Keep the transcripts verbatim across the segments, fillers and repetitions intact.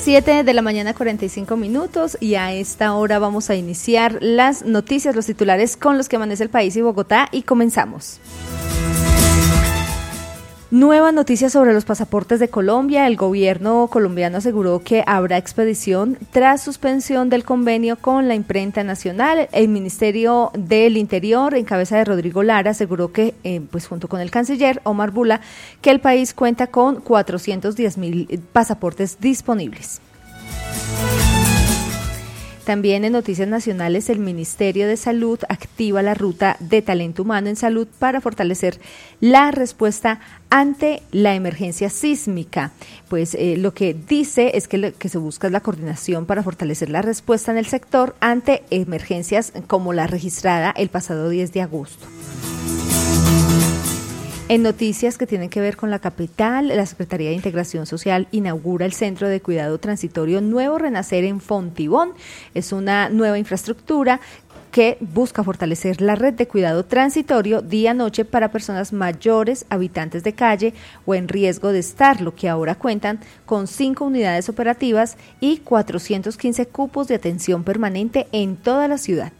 siete de la mañana, cuarenta y cinco minutos, y a esta hora vamos a iniciar las noticias, los titulares con los que amanece el país y Bogotá, y comenzamos. Nueva noticia sobre los pasaportes de Colombia. El gobierno colombiano aseguró que habrá expedición tras suspensión del convenio con la imprenta nacional. El Ministerio del Interior, en cabeza de Rodrigo Lara, aseguró que, eh, pues junto con el canciller Omar Bula, que el país cuenta con cuatrocientos diez mil pasaportes disponibles. También en noticias nacionales, el Ministerio de Salud activa la ruta de talento humano en salud para fortalecer la respuesta ante la emergencia sísmica. Pues eh, lo que dice es que lo que se busca es la coordinación para fortalecer la respuesta en el sector ante emergencias como la registrada el pasado diez de agosto. En noticias que tienen que ver con la capital, la Secretaría de Integración Social inaugura el Centro de Cuidado Transitorio Nuevo Renacer en Fontibón. Es una nueva infraestructura que busca fortalecer la red de cuidado transitorio día-noche para personas mayores, habitantes de calle o en riesgo de estarlo, que ahora cuentan con cinco unidades operativas y cuatrocientos quince cupos de atención permanente en toda la ciudad.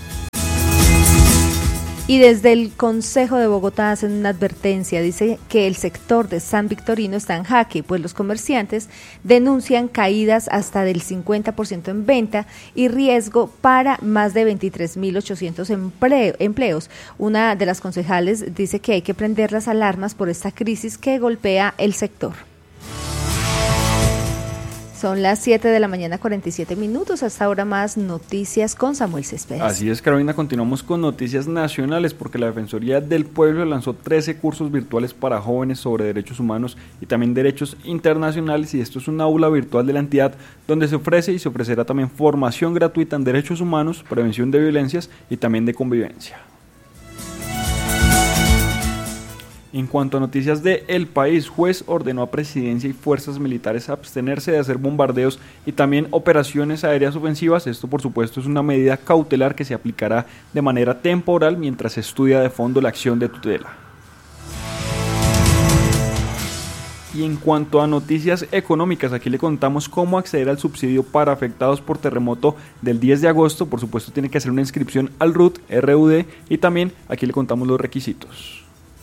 Y desde el Consejo de Bogotá hacen una advertencia, dice que el sector de San Victorino está en jaque, pues los comerciantes denuncian caídas hasta del cincuenta por ciento en venta y riesgo para más de veintitrés mil ochocientos empleo, empleos. Una de las concejales dice que hay que prender las alarmas por esta crisis que golpea el sector. Son las siete de la mañana, cuarenta y siete minutos. Hasta ahora más noticias con Samuel Céspedes. Así es, Carolina, continuamos con noticias nacionales porque la Defensoría del Pueblo lanzó trece cursos virtuales para jóvenes sobre derechos humanos y también derechos internacionales, y esto es un aula virtual de la entidad donde se ofrece y se ofrecerá también formación gratuita en derechos humanos, prevención de violencias y también de convivencia. En cuanto a noticias de El País, juez ordenó a Presidencia y fuerzas militares abstenerse de hacer bombardeos y también operaciones aéreas ofensivas. Esto, por supuesto, es una medida cautelar que se aplicará de manera temporal mientras se estudia de fondo la acción de tutela. Y en cuanto a noticias económicas, aquí le contamos cómo acceder al subsidio para afectados por terremoto del diez de agosto. Por supuesto, tiene que hacer una inscripción al R U T, R U D, y también aquí le contamos los requisitos.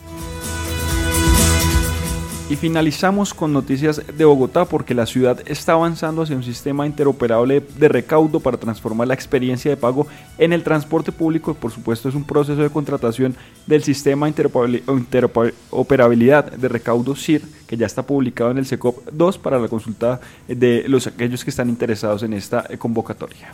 Y finalizamos con noticias de Bogotá porque la ciudad está avanzando hacia un sistema interoperable de recaudo para transformar la experiencia de pago en el transporte público. Por supuesto, es un proceso de contratación del sistema interoperabilidad de recaudo S I R, que ya está publicado en el SECOP dos para la consulta de los aquellos que están interesados en esta convocatoria.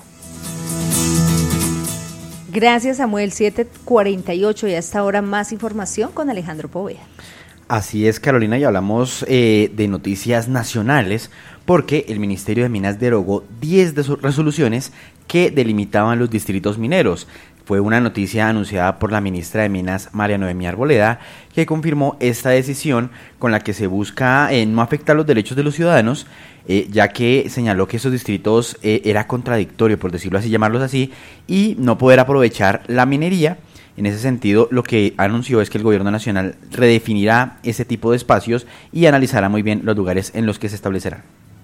Gracias, Samuel. siete cuarenta y ocho y hasta ahora más información con Alejandro Poveda. Así es, Carolina, y hablamos eh, de noticias nacionales porque el Ministerio de Minas derogó diez de sus resoluciones que delimitaban los distritos mineros. Fue una noticia anunciada por la ministra de Minas, María Noemí Arboleda, que confirmó esta decisión con la que se busca eh, no afectar los derechos de los ciudadanos, eh, ya que señaló que esos distritos eh, era contradictorio, por decirlo así, llamarlos así, y no poder aprovechar la minería. En ese sentido, lo que anunció es que el gobierno nacional redefinirá ese tipo de espacios y analizará muy bien los lugares en los que se establecerán.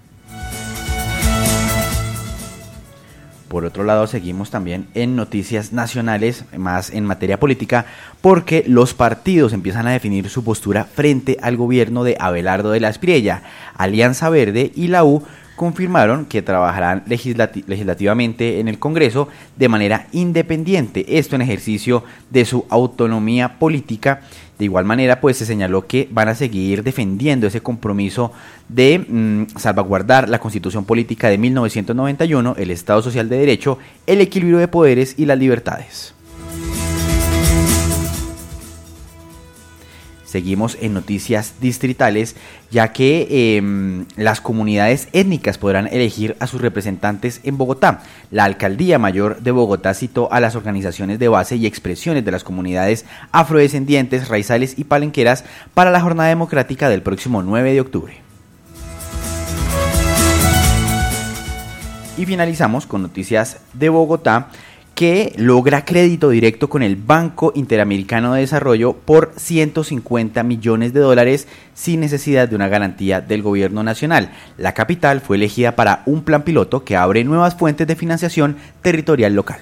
Por otro lado, seguimos también en noticias nacionales, más en materia política, porque los partidos empiezan a definir su postura frente al gobierno de Abelardo de la Espriella. Alianza Verde y la U confirmaron que trabajarán legislati- legislativamente en el Congreso de manera independiente, esto en ejercicio de su autonomía política. De igual manera, pues se señaló que van a seguir defendiendo ese compromiso de mmm, salvaguardar la Constitución Política de mil novecientos noventa y uno, el Estado Social de Derecho, el equilibrio de poderes y las libertades. Seguimos en noticias distritales, ya que eh, las comunidades étnicas podrán elegir a sus representantes en Bogotá. La Alcaldía Mayor de Bogotá citó a las organizaciones de base y expresiones de las comunidades afrodescendientes, raizales y palenqueras para la jornada democrática del próximo nueve de octubre. Y finalizamos con noticias de Bogotá, que logra crédito directo con el Banco Interamericano de Desarrollo por ciento cincuenta millones de dólares sin necesidad de una garantía del gobierno nacional. La capital fue elegida para un plan piloto que abre nuevas fuentes de financiación territorial local.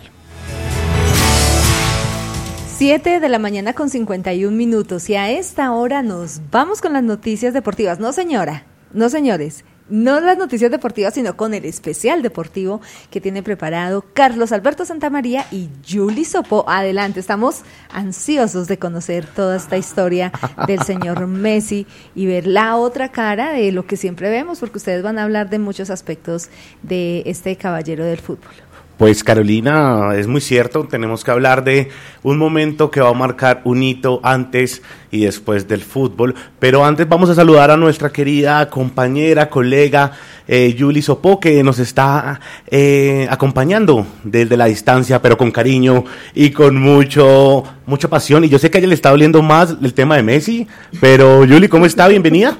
siete de la mañana con cincuenta y un minutos y a esta hora nos vamos con las noticias deportivas. No señora, no señores. No las noticias deportivas, sino con el especial deportivo que tiene preparado Carlos Alberto Santamaría y Julie Sopó. Adelante, estamos ansiosos de conocer toda esta historia del señor Messi y ver la otra cara de lo que siempre vemos, porque ustedes van a hablar de muchos aspectos de este caballero del fútbol. Pues Carolina, es muy cierto, tenemos que hablar de un momento que va a marcar un hito antes y después del fútbol, pero antes vamos a saludar a nuestra querida compañera, colega, eh, Julie Sopó, que nos está eh, acompañando desde la distancia, pero con cariño y con mucho mucha pasión, y yo sé que a ella le está doliendo más el tema de Messi, pero Julie, ¿cómo está? Bienvenida.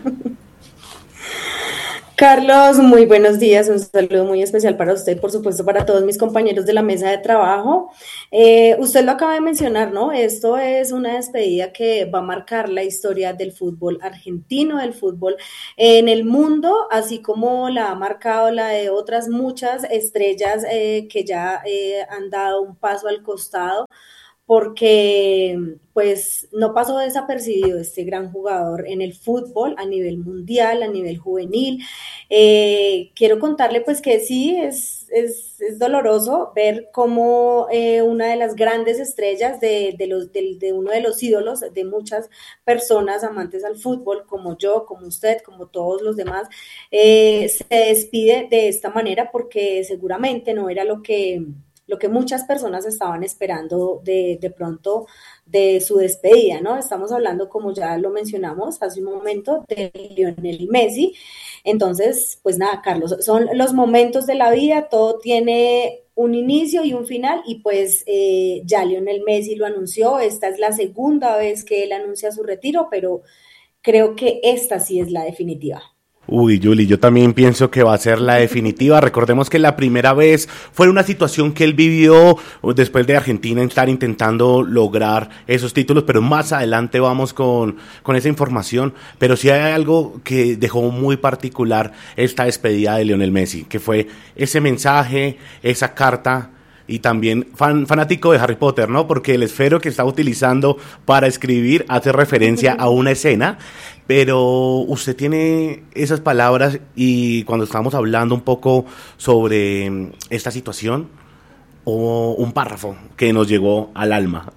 Carlos, muy buenos días, un saludo muy especial para usted, por supuesto para todos mis compañeros de la mesa de trabajo. Eh, usted lo acaba de mencionar, ¿no? Esto es una despedida que va a marcar la historia del fútbol argentino, del fútbol en el mundo, así como la ha marcado la de otras muchas estrellas eh, que ya eh, han dado un paso al costado, porque pues no pasó desapercibido este gran jugador en el fútbol a nivel mundial, a nivel juvenil. Eh, quiero contarle pues que sí, es, es, es doloroso ver cómo eh, una de las grandes estrellas de, de, los, de, de uno de los ídolos de muchas personas amantes al fútbol, como yo, como usted, como todos los demás, eh, se despide de esta manera, porque seguramente no era lo que... lo que muchas personas estaban esperando de, de pronto de su despedida, ¿no? Estamos hablando, como ya lo mencionamos hace un momento, de Lionel Messi. Entonces, pues nada, Carlos, son los momentos de la vida, todo tiene un inicio y un final, y pues eh, ya Lionel Messi lo anunció. Esta es la segunda vez que él anuncia su retiro, pero creo que esta sí es la definitiva. Uy, Julie, yo también pienso que va a ser la definitiva. Recordemos que la primera vez fue una situación que él vivió después de Argentina estar intentando lograr esos títulos, pero más adelante vamos con, con esa información. Pero sí hay algo que dejó muy particular esta despedida de Lionel Messi, que fue ese mensaje, esa carta. Y también fan, fanático de Harry Potter, ¿no? Porque el esfero que está utilizando para escribir hace referencia a una escena, pero usted tiene esas palabras, y cuando estábamos hablando un poco sobre esta situación, o un párrafo que nos llegó al alma.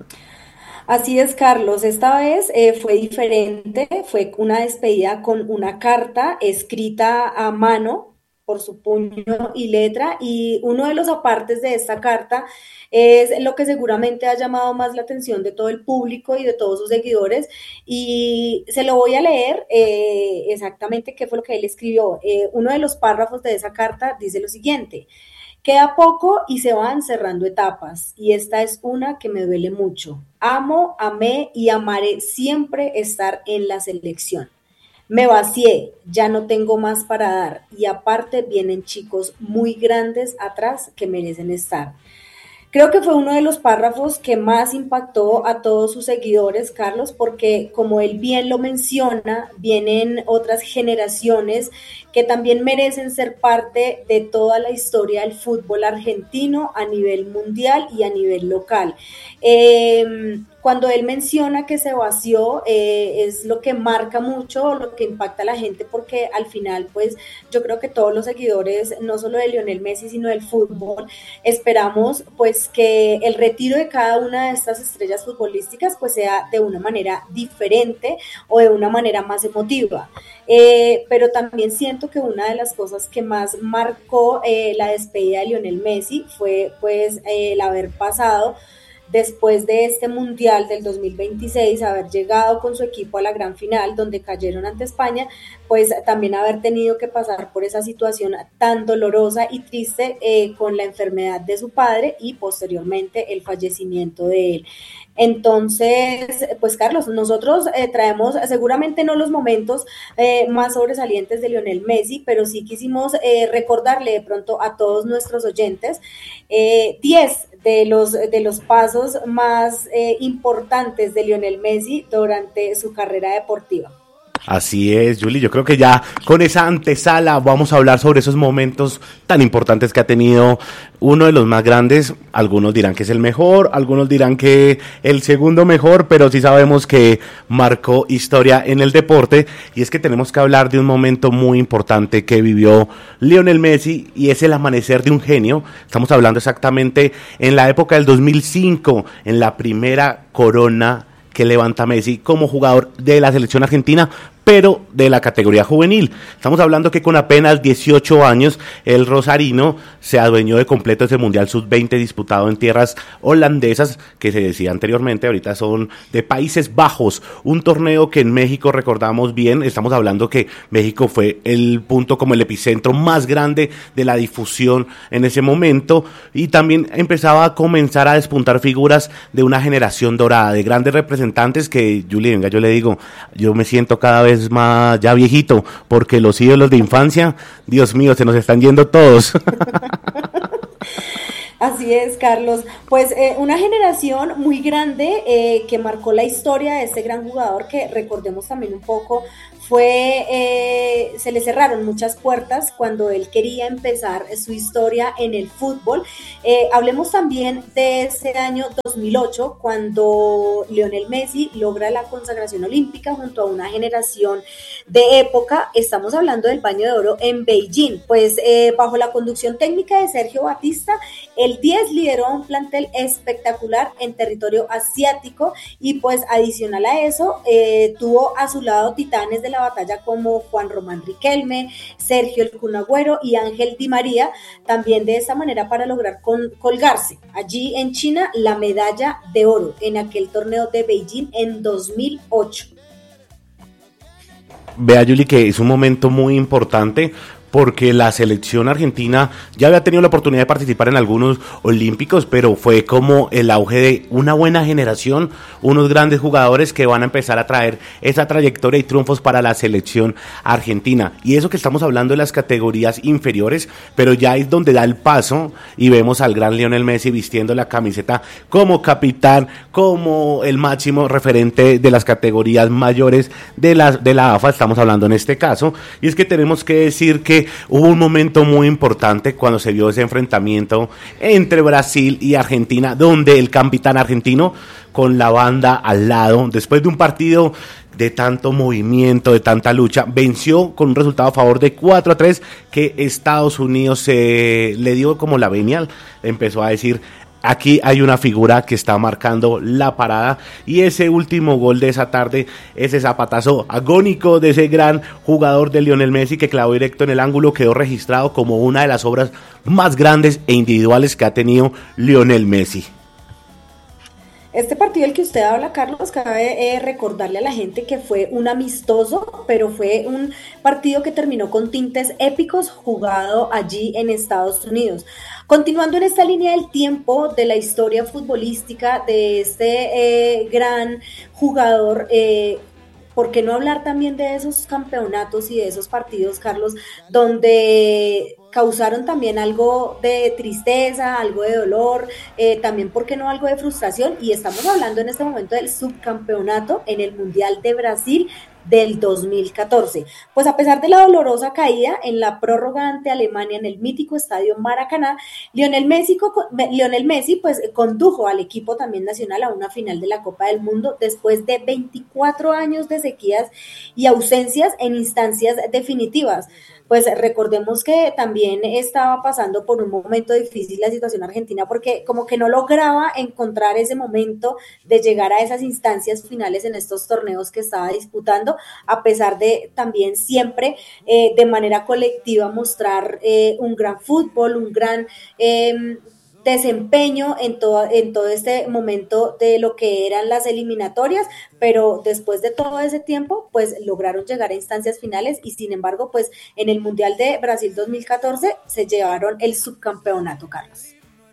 Así es, Carlos. Esta vez eh, fue diferente, fue una despedida con una carta escrita a mano, por su puño y letra, y uno de los apartes de esta carta es lo que seguramente ha llamado más la atención de todo el público y de todos sus seguidores, y se lo voy a leer eh, exactamente qué fue lo que él escribió. Eh, uno de los párrafos de esa carta dice lo siguiente: queda poco y se van cerrando etapas, y esta es una que me duele mucho. Amo, amé y amaré siempre estar en la selección. Me vacié, ya no tengo más para dar, y aparte vienen chicos muy grandes atrás que merecen estar. Creo que fue uno de los párrafos que más impactó a todos sus seguidores, Carlos, porque como él bien lo menciona, vienen otras generaciones que también merecen ser parte de toda la historia del fútbol argentino a nivel mundial y a nivel local. Eh, cuando él menciona que se vació, eh, es lo que marca mucho, lo que impacta a la gente, porque al final, pues, yo creo que todos los seguidores, no solo de Lionel Messi, sino del fútbol, esperamos, pues, que el retiro de cada una de estas estrellas futbolísticas, pues, sea de una manera diferente o de una manera más emotiva. Eh, pero también siento que una de las cosas que más marcó eh, la despedida de Lionel Messi fue, pues, eh, el haber pasado después de este Mundial del dos mil veintiséis, haber llegado con su equipo a la gran final donde cayeron ante España, pues también haber tenido que pasar por esa situación tan dolorosa y triste eh, con la enfermedad de su padre y posteriormente el fallecimiento de él. Entonces, pues Carlos, nosotros eh, traemos seguramente no los momentos eh, más sobresalientes de Lionel Messi, pero sí quisimos eh, recordarle de pronto a todos nuestros oyentes eh, diez de los, de los pasos más eh, importantes de Lionel Messi durante su carrera deportiva. Así es, Julie, yo creo que ya con esa antesala vamos a hablar sobre esos momentos tan importantes que ha tenido uno de los más grandes. Algunos dirán que es el mejor, algunos dirán que el segundo mejor, pero sí sabemos que marcó historia en el deporte, y es que tenemos que hablar de un momento muy importante que vivió Lionel Messi, y es el amanecer de un genio. Estamos hablando exactamente en la época del dos mil cinco, en la primera corona que levanta Messi como jugador de la selección argentina, pero de la categoría juvenil. Estamos hablando que con apenas dieciocho años, el rosarino se adueñó de completo ese Mundial sub veinte disputado en tierras holandesas, que se decía anteriormente, ahorita son de Países Bajos, un torneo que en México recordamos bien. Estamos hablando que México fue el punto, como el epicentro más grande de la difusión en ese momento, y también empezaba a comenzar a despuntar figuras de una generación dorada, de grandes representantes que, Julie, venga, yo le digo, yo me siento cada vez más ya viejito, porque los ídolos de infancia, Dios mío, se nos están yendo todos. Así es, Carlos. Pues eh, una generación muy grande eh, que marcó la historia de este gran jugador, que recordemos también un poco, fue, eh, se le cerraron muchas puertas cuando él quería empezar su historia en el fútbol. Eh, hablemos también de ese año dos mil ocho, cuando Lionel Messi logra la consagración olímpica junto a una generación de época. Estamos hablando del Baño de Oro en Beijing. Pues eh, bajo la conducción técnica de Sergio Batista, el diez lideró un plantel espectacular en territorio asiático, y pues adicional a eso eh, tuvo a su lado titanes de la batalla como Juan Román Riquelme, Sergio El Kun Agüero y Ángel Di María, también de esta manera para lograr con, colgarse allí en China la medalla de oro en aquel torneo de Beijing en dos mil ocho. Vea, Yuli, que es un momento muy importante, porque la selección argentina ya había tenido la oportunidad de participar en algunos olímpicos, pero fue como el auge de una buena generación, unos grandes jugadores que van a empezar a traer esa trayectoria y triunfos para la selección argentina. Y eso que estamos hablando de las categorías inferiores, pero ya es donde da el paso y vemos al gran Lionel Messi vistiendo la camiseta como capitán, como el máximo referente de las categorías mayores de la, de la A F A, estamos hablando en este caso. Y es que tenemos que decir que hubo un momento muy importante cuando se vio ese enfrentamiento entre Brasil y Argentina, donde el capitán argentino, con la banda al lado, después de un partido de tanto movimiento, de tanta lucha, venció con un resultado a favor de cuatro a tres, que Estados Unidos se le dio como la venia, empezó a decir: aquí hay una figura que está marcando la parada. Y ese último gol de esa tarde, ese zapatazo agónico de ese gran jugador de Lionel Messi que clavó directo en el ángulo, quedó registrado como una de las obras más grandes e individuales que ha tenido Lionel Messi. Este partido del que usted habla, Carlos, cabe eh, recordarle a la gente que fue un amistoso, pero fue un partido que terminó con tintes épicos, jugado allí en Estados Unidos. Continuando en esta línea del tiempo de la historia futbolística de este eh, gran jugador, eh, ¿por qué no hablar también de esos campeonatos y de esos partidos, Carlos, donde causaron también algo de tristeza, algo de dolor, eh, también, ¿por qué no, algo de frustración? Y estamos hablando en este momento del subcampeonato en el Mundial de Brasil del dos mil catorce. Pues a pesar de la dolorosa caída en la prórroga ante Alemania en el mítico estadio Maracaná, Lionel Messi, Lionel Messi pues condujo al equipo también nacional a una final de la Copa del Mundo después de veinticuatro años de sequías y ausencias en instancias definitivas. Pues recordemos que también estaba pasando por un momento difícil la situación argentina, porque como que no lograba encontrar ese momento de llegar a esas instancias finales en estos torneos que estaba disputando, a pesar de también siempre eh, de manera colectiva mostrar eh, un gran fútbol, un gran eh, desempeño en todo, en todo este momento de lo que eran las eliminatorias, pero después de todo ese tiempo, pues lograron llegar a instancias finales y sin embargo, pues en el Mundial de Brasil dos mil catorce se llevaron el subcampeonato, Carlos.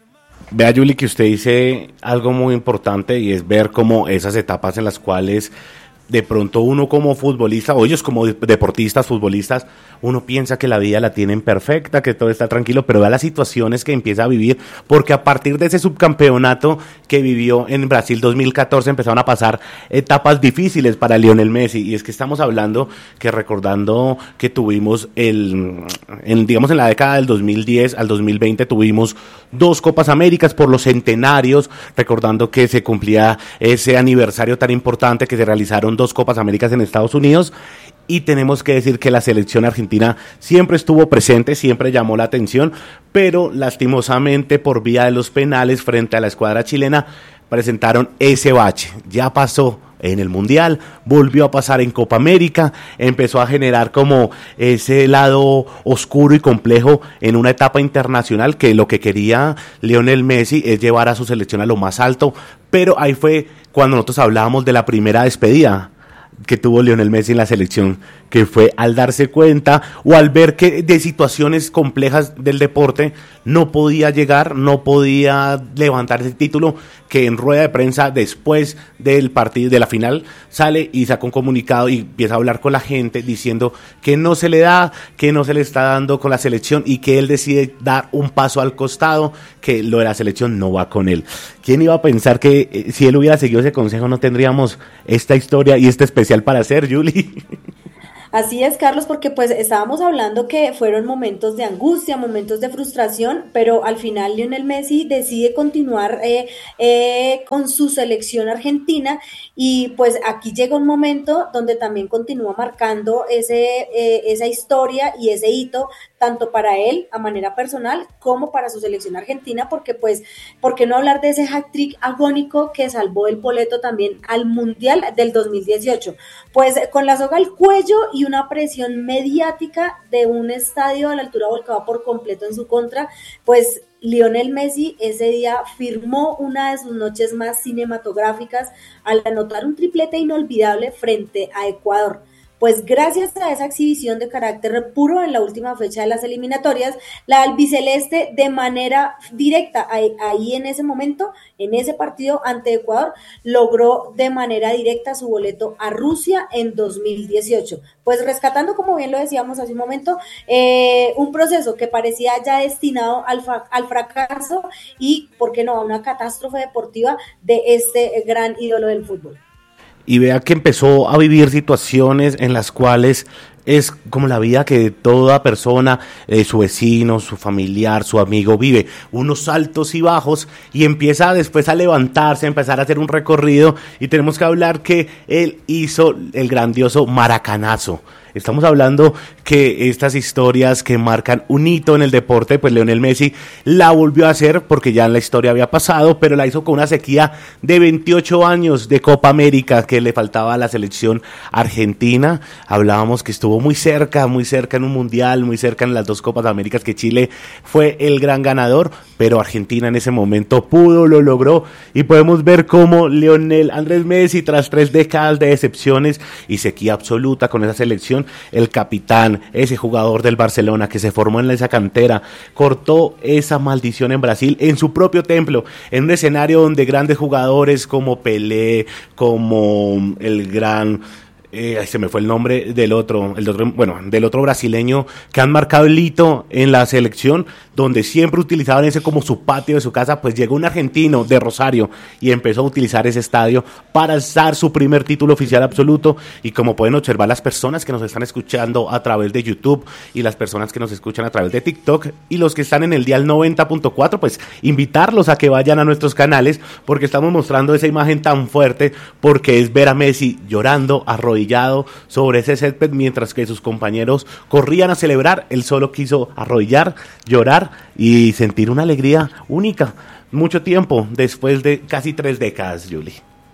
Vea, Yuli, que usted dice algo muy importante y es ver cómo esas etapas en las cuales de pronto uno como futbolista, o ellos como deportistas, futbolistas, uno piensa que la vida la tienen perfecta, que todo está tranquilo, pero vea las situaciones que empieza a vivir, porque a partir de ese subcampeonato que vivió en Brasil dos mil catorce empezaron a pasar etapas difíciles para Lionel Messi, y es que estamos hablando que recordando que tuvimos el, en, digamos en la década del dos mil diez al dos mil veinte tuvimos dos Copas Américas por los centenarios, recordando que se cumplía ese aniversario tan importante que se realizaron dos Copas Américas en Estados Unidos, y tenemos que decir que la selección argentina siempre estuvo presente, siempre llamó la atención, pero lastimosamente por vía de los penales frente a la escuadra chilena presentaron ese bache. Ya pasó en el Mundial, volvió a pasar en Copa América, empezó a generar como ese lado oscuro y complejo en una etapa internacional, que lo que quería Lionel Messi es llevar a su selección a lo más alto, pero ahí fue cuando nosotros hablábamos de la primera despedida que tuvo Lionel Messi en la selección, que fue al darse cuenta o al ver que de situaciones complejas del deporte no podía llegar, no podía levantar ese título, que en rueda de prensa después del partido, de la final, sale y saca un comunicado y empieza a hablar con la gente diciendo que no se le da, que no se le está dando con la selección y que él decide dar un paso al costado, que lo de la selección no va con él. ¿Quién iba a pensar que eh, si él hubiera seguido ese consejo no tendríamos esta historia y este especial para hacer, Julie? Así es, Carlos, porque pues estábamos hablando que fueron momentos de angustia, momentos de frustración, pero al final Lionel Messi decide continuar eh, eh, con su selección argentina, y pues aquí llega un momento donde también continúa marcando ese, eh, esa historia y ese hito, tanto para él a manera personal como para su selección argentina, porque pues, ¿por qué no hablar de ese hat-trick agónico que salvó el boleto también al Mundial del dos mil dieciocho? Pues con la soga al cuello y una presión mediática de un estadio a la altura volcado por completo en su contra, pues Lionel Messi ese día firmó una de sus noches más cinematográficas al anotar un triplete inolvidable frente a Ecuador. Pues gracias a esa exhibición de carácter puro en la última fecha de las eliminatorias, la albiceleste de manera directa, ahí, ahí en ese momento, en ese partido ante Ecuador, logró de manera directa su boleto a Rusia en dos mil dieciocho. Pues rescatando, como bien lo decíamos hace un momento, eh, un proceso que parecía ya destinado al, fa- al fracaso y, ¿por qué no?, a una catástrofe deportiva de este gran ídolo del fútbol. Y vea que empezó a vivir situaciones en las cuales es como la vida que toda persona, eh, su vecino, su familiar, su amigo vive, unos altos y bajos, y empieza después a levantarse, a empezar a hacer un recorrido, y tenemos que hablar que él hizo el grandioso maracanazo. Estamos hablando que estas historias que marcan un hito en el deporte, pues Lionel Messi la volvió a hacer porque ya en la historia había pasado, pero la hizo con una sequía de veintiocho años de Copa América que le faltaba a la selección argentina. Hablábamos que estuvo muy cerca, muy cerca en un mundial, muy cerca en las dos Copas Américas, que Chile fue el gran ganador, pero Argentina en ese momento pudo, lo logró, y podemos ver cómo Lionel Andrés Messi, tras tres décadas de decepciones y sequía absoluta con esa selección, el capitán, ese jugador del Barcelona que se formó en esa cantera, cortó esa maldición en Brasil, en su propio templo, en un escenario donde grandes jugadores como Pelé, como el gran... Eh, se me fue el nombre del otro, el otro, bueno, del otro brasileño que han marcado el hito en la selección, donde siempre utilizaban ese como su patio de su casa. Pues llegó un argentino de Rosario y empezó a utilizar ese estadio para alzar su primer título oficial absoluto. Y como pueden observar las personas que nos están escuchando a través de YouTube y las personas que nos escuchan a través de TikTok y los que están en el dial noventa punto cuatro, pues invitarlos a que vayan a nuestros canales, porque estamos mostrando esa imagen tan fuerte, porque es ver a Messi llorando, arrodillado sobre ese césped mientras que sus compañeros corrían a celebrar. Él solo quiso arrodillar, llorar y sentir una alegría única. Mucho tiempo después de casi tres décadas, Julie.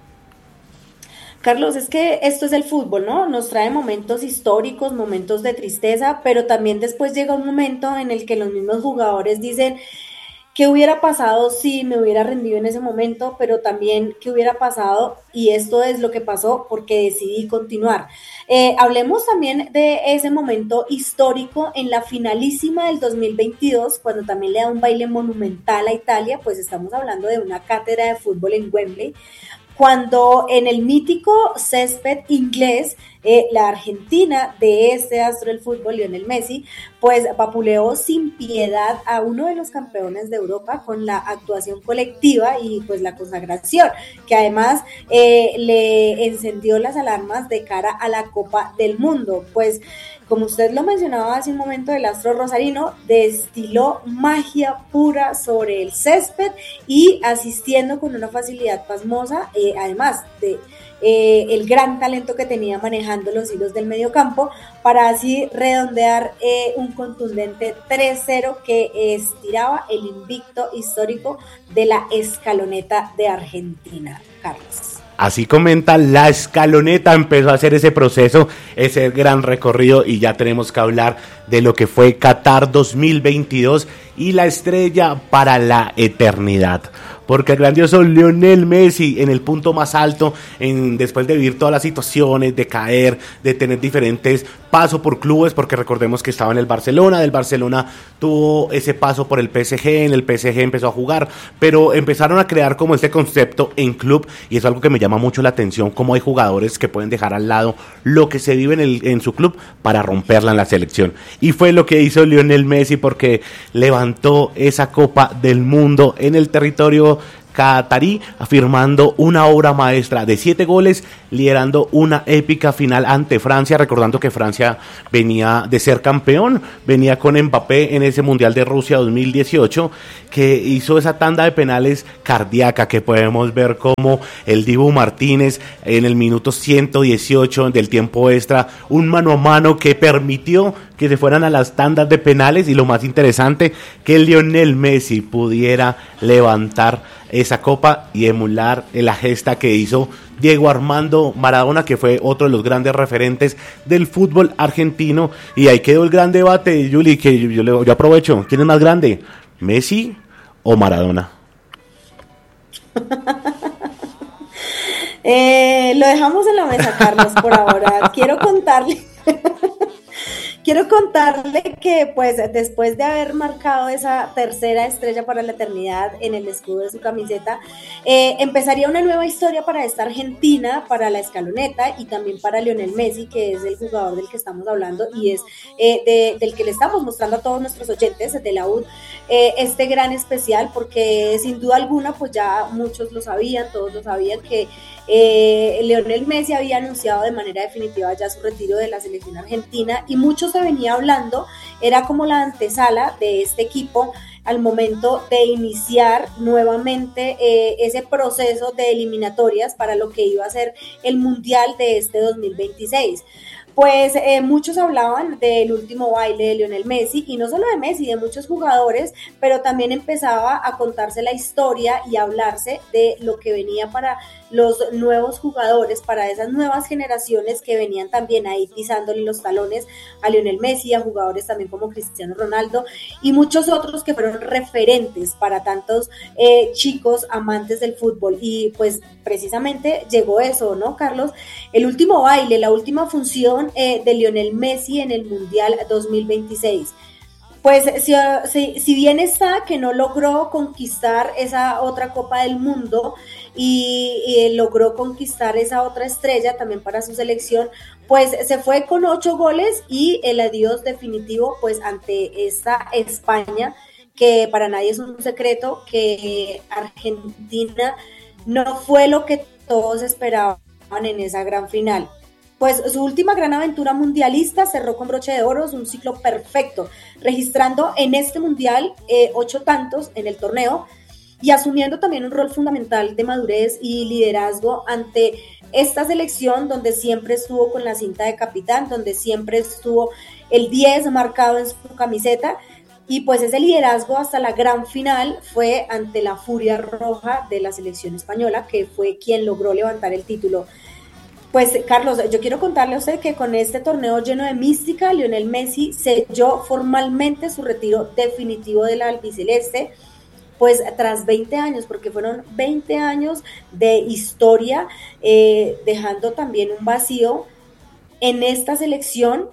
Carlos, es que esto es el fútbol, ¿no? Nos trae momentos históricos, momentos de tristeza, pero también después llega un momento en el que los mismos jugadores dicen: ¿Qué hubiera pasado si me hubiera rendido en ese momento? Pero también, ¿qué hubiera pasado? Y esto es lo que pasó porque decidí continuar. Eh, hablemos también de ese momento histórico en la finalísima del dos mil veintidós, cuando también le da un baile monumental a Italia, pues estamos hablando de una cátedra de fútbol en Wembley, cuando en el mítico césped inglés, eh, la Argentina de este astro del fútbol, Lionel Messi, pues vapuleó sin piedad a uno de los campeones de Europa con la actuación colectiva y pues la consagración, que además eh, le encendió las alarmas de cara a la Copa del Mundo. Pues como usted lo mencionaba hace un momento, el astro rosarino destiló magia pura sobre el césped y asistiendo con una facilidad pasmosa, eh, además de eh, el gran talento que tenía manejando los hilos del mediocampo, para así redondear eh, un contundente tres cero que estiraba el invicto histórico de la escaloneta de Argentina. Carlos. Así comenta, la escaloneta empezó a hacer ese proceso, ese gran recorrido, y ya tenemos que hablar de lo que fue Qatar dos mil veintidós y la estrella para la eternidad. Porque el grandioso Lionel Messi en el punto más alto, en, después de vivir todas las situaciones, de caer, de tener diferentes pasos por clubes, porque recordemos que estaba en el Barcelona, del Barcelona tuvo ese paso por el P S G, en el P S G empezó a jugar, pero empezaron a crear como este concepto en club, y es algo que me llama mucho la atención, como hay jugadores que pueden dejar al lado lo que se vive en, el, en su club para romperla en la selección. Y fue lo que hizo Lionel Messi, porque levantó esa Copa del Mundo en el territorio catarí, afirmando una obra maestra de siete goles, liderando una épica final ante Francia, recordando que Francia venía de ser campeón, venía con Mbappé en ese Mundial de Rusia dos mil dieciocho, que hizo esa tanda de penales cardíaca, que podemos ver como el Dibu Martínez en el minuto ciento dieciocho del tiempo extra, un mano a mano que permitió que se fueran a las tandas de penales, y lo más interesante, que Lionel Messi pudiera levantar esa copa y emular la gesta que hizo Diego Armando Maradona, que fue otro de los grandes referentes del fútbol argentino. Y ahí quedó el gran debate, Yuli, que yo, yo, yo aprovecho. ¿Quién es más grande, Messi o Maradona? eh, lo dejamos en la mesa, Carlos, por ahora. Quiero contarle... Quiero contarle que pues después de haber marcado esa tercera estrella para la eternidad en el escudo de su camiseta, eh, empezaría una nueva historia para esta Argentina, para la escaloneta y también para Lionel Messi, que es el jugador del que estamos hablando y es eh, de, del que le estamos mostrando a todos nuestros oyentes de la U eh, este gran especial, porque sin duda alguna pues ya muchos lo sabían, todos lo sabían, que eh, Lionel Messi había anunciado de manera definitiva ya su retiro de la selección argentina, y muchos se venía hablando, era como la antesala de este equipo al momento de iniciar nuevamente eh, ese proceso de eliminatorias para lo que iba a ser el Mundial de este dos mil veintiséis. Pues eh, muchos hablaban del último baile de Lionel Messi, y no solo de Messi, de muchos jugadores, pero también empezaba a contarse la historia y a hablarse de lo que venía para los nuevos jugadores, para esas nuevas generaciones que venían también ahí pisándole los talones a Lionel Messi, a jugadores también como Cristiano Ronaldo y muchos otros que fueron referentes para tantos eh, chicos amantes del fútbol. Y pues precisamente llegó eso, ¿no, Carlos? El último baile, la última función eh, de Lionel Messi en el Mundial dos mil veintiséis. Pues si, si, si bien está que no logró conquistar esa otra Copa del Mundo y, y logró conquistar esa otra estrella también para su selección, pues se fue con ocho goles y el adiós definitivo pues ante esta España, que para nadie es un secreto que Argentina no fue lo que todos esperaban en esa gran final. Pues su última gran aventura mundialista cerró con broche de oro, un ciclo perfecto, registrando en este mundial eh, ocho tantos en el torneo y asumiendo también un rol fundamental de madurez y liderazgo ante esta selección, donde siempre estuvo con la cinta de capitán, donde siempre estuvo el diez marcado en su camiseta. Y pues ese liderazgo hasta la gran final fue ante la Furia Roja de la selección española, que fue quien logró levantar el título. Pues Carlos, yo quiero contarle a usted que con este torneo lleno de mística, Lionel Messi selló formalmente su retiro definitivo del albiceleste, pues tras veinte años, porque fueron veinte años de historia, eh, dejando también un vacío en esta selección,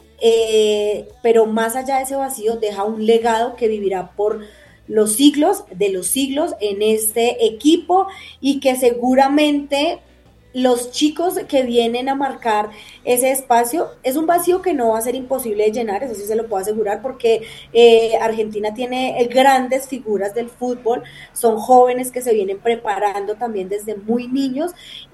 eh, pero más allá de ese vacío deja un legado que vivirá por los siglos de los siglos en este equipo, y que seguramente los chicos que vienen a marcar ese espacio, es un vacío que no va a ser imposible de llenar, eso sí se lo puedo asegurar, porque eh, Argentina tiene grandes figuras del fútbol, son jóvenes que se vienen preparando también desde muy niños,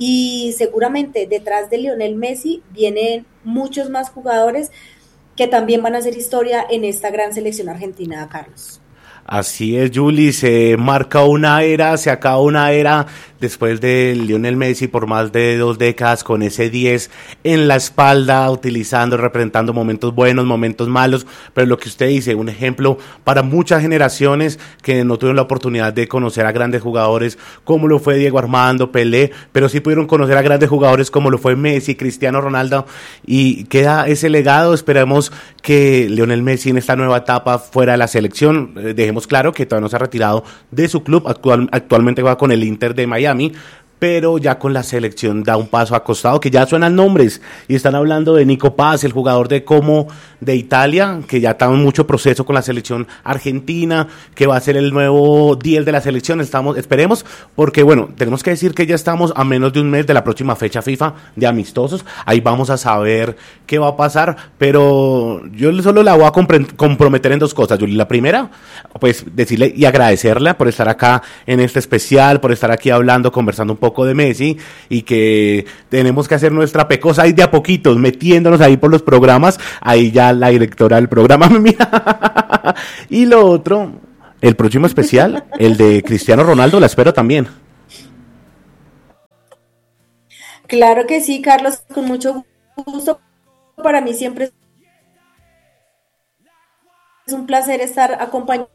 y seguramente detrás de Lionel Messi vienen muchos más jugadores que también van a hacer historia en esta gran selección argentina, Carlos. Así es, Juli, se marca una era, se acaba una era después de Lionel Messi por más de dos décadas con ese diez en la espalda, utilizando, representando momentos buenos, momentos malos, pero lo que usted dice, un ejemplo para muchas generaciones que no tuvieron la oportunidad de conocer a grandes jugadores como lo fue Diego Armando, Pelé, pero sí pudieron conocer a grandes jugadores como lo fue Messi, Cristiano Ronaldo, y queda ese legado. Esperemos que Lionel Messi en esta nueva etapa fuera de la selección, eh, dejemos claro que todavía no se ha retirado de su club, actual, actualmente va con el Inter de Miami, pero ya con la selección da un paso acostado, que ya suenan nombres, y están hablando de Nico Paz, el jugador de Como de Italia, que ya está en mucho proceso con la selección argentina, que va a ser el nuevo diez de la selección. Estamos, esperemos, porque bueno, tenemos que decir que ya estamos a menos de un mes de la próxima fecha FIFA de amistosos, ahí vamos a saber qué va a pasar, pero yo solo la voy a compre- comprometer en dos cosas, Juli. La primera, pues decirle y agradecerle por estar acá en este especial, por estar aquí hablando, conversando un poco de Messi, y que tenemos que hacer nuestra pecosa ahí de a poquitos, metiéndonos ahí por los programas, ahí ya la directora del programa me mira. Y lo otro, el próximo especial, el de Cristiano Ronaldo, la espero también. Claro que sí, Carlos, con mucho gusto. Para mí siempre es un placer estar acompañando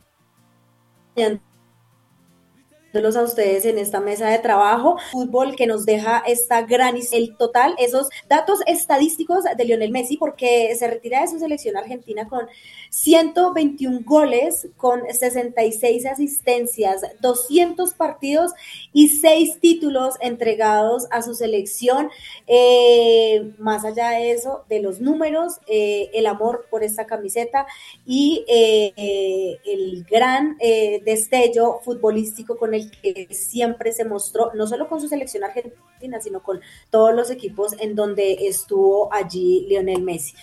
a ustedes en esta mesa de trabajo. Fútbol que nos deja esta gran, el total, esos datos estadísticos de Lionel Messi, porque se retira de su selección argentina con ciento veintiún goles, con sesenta y seis asistencias, doscientos partidos y seis títulos entregados a su selección. Eh, más allá de eso, de los números, eh, el amor por esta camiseta y eh, eh, el gran eh, destello futbolístico con el que siempre se mostró, no solo con su selección argentina, sino con todos los equipos en donde estuvo allí Lionel Messi.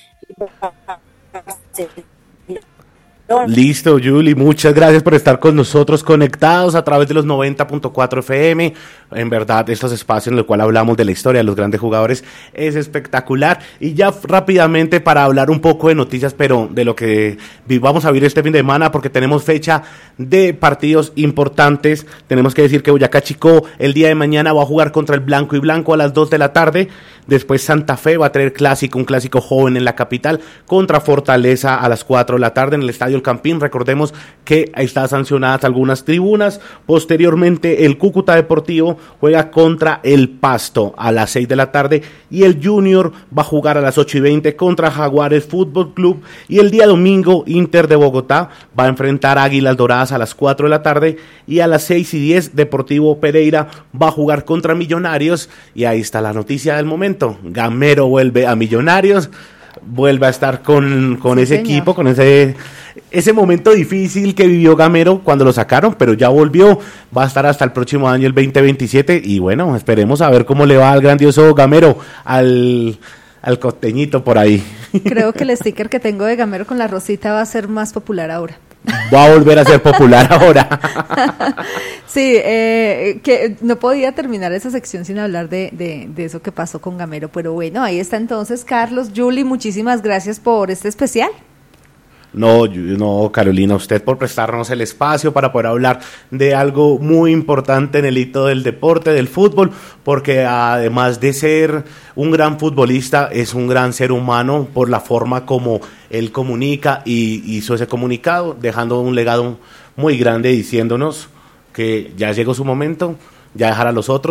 Listo, Juli, muchas gracias por estar con nosotros conectados a través de los noventa punto cuatro F M. En verdad, estos espacios en los cuales hablamos de la historia de los grandes jugadores es espectacular. Y ya rápidamente para hablar un poco de noticias, pero de lo que vamos a vivir este fin de semana, porque tenemos fecha de partidos importantes. Tenemos que decir que Boyacá Chicó el día de mañana va a jugar contra el Blanco y Blanco a las dos de la tarde. Después Santa Fe va a tener clásico, un clásico joven en la capital, contra Fortaleza a las cuatro de la tarde en el Estadio El Campín. Recordemos que están sancionadas algunas tribunas. Posteriormente el Cúcuta Deportivo juega contra el Pasto a las seis de la tarde, y el Junior va a jugar a las ocho y veinte contra Jaguares Fútbol Club, y el día domingo Inter de Bogotá va a enfrentar a Águilas Doradas a las cuatro de la tarde, y a las seis y diez Deportivo Pereira va a jugar contra Millonarios. Y ahí está la noticia del momento: Gamero vuelve a Millonarios, vuelve a estar con, con sí, ese señor. equipo, con ese ese momento difícil que vivió Gamero cuando lo sacaron, pero ya volvió, va a estar hasta el próximo año, el veinte veintisiete, y bueno, esperemos a ver cómo le va al grandioso Gamero, al, al costeñito por ahí. Creo que el sticker que tengo de Gamero con la rosita va a ser más popular ahora. Va a volver a ser popular ahora. Sí, eh, que no podía terminar esa sección sin hablar de, de, de eso que pasó con Gamero, pero bueno, ahí está entonces, Carlos. Juli, muchísimas gracias por este especial. No, no, Carolina, usted por prestarnos el espacio para poder hablar de algo muy importante en el hito del deporte, del fútbol, porque además de ser un gran futbolista, es un gran ser humano por la forma como él comunica, y hizo ese comunicado, dejando un legado muy grande, diciéndonos que ya llegó su momento, ya dejar a los otros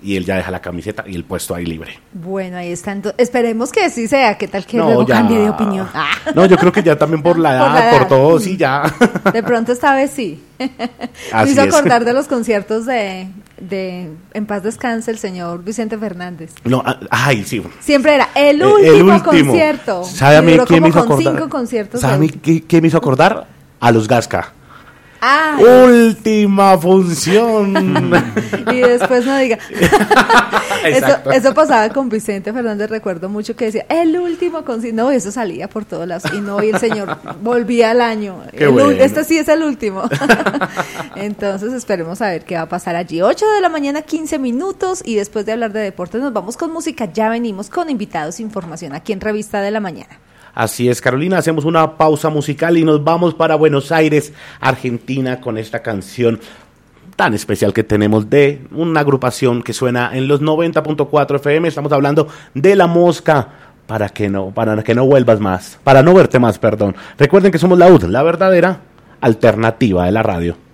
y él ya deja la camiseta y el puesto ahí libre. Bueno, ahí está. Entonces, esperemos que sí sea. ¿Qué tal que No, luego ya. cambie de opinión? Ah. No, yo creo que ya también por la edad, Por por, la edad. todo, sí, ya. De pronto esta vez sí. Me Así hizo es. acordar de los conciertos de, de En paz descanse el señor Vicente Fernández. No, a- ay, sí. Siempre era el Eh, último, el último. concierto. ¿Sabe a Y mí duró quién me como hizo con acordar? cinco conciertos. ¿Sabe a de mí último. qué, qué me hizo acordar? A los Gasca. Ay, Última función. y después no diga. eso, Exacto. eso pasaba con Vicente Fernández, recuerdo mucho que decía, el último concierto. No, y eso salía por todos lados. Y no, y el señor volvía al año. Qué El u- bueno. Este sí es el último. Entonces esperemos a ver qué va a pasar allí. ocho de la mañana, quince minutos. Y después de hablar de deportes, nos vamos con música. Ya venimos con invitados, información aquí en Revista de la Mañana. Así es, Carolina, hacemos una pausa musical y nos vamos para Buenos Aires, Argentina, con esta canción tan especial que tenemos de una agrupación que suena en los noventa punto cuatro F M. Estamos hablando de La Mosca, para que no, para que no vuelvas más, para no verte más, perdón. Recuerden que somos la U D, la verdadera alternativa de la radio.